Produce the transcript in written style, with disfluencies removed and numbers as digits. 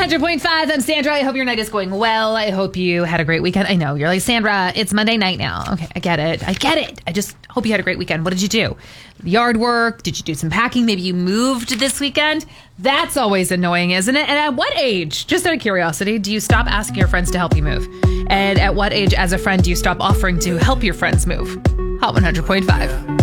100.5. I'm Sandra. I hope your night is going well. I hope you had a great weekend. I know you're like, Sandra, it's Monday night now. Okay, I get it. I just hope you had a great weekend. What did you do? Yard work? Did you do some packing? Maybe you moved this weekend? That's always annoying, isn't it? And at what age, just out of curiosity, do you stop asking your friends to help you move? And at what age, as a friend, do you stop offering to help your friends move? Hot 100.5.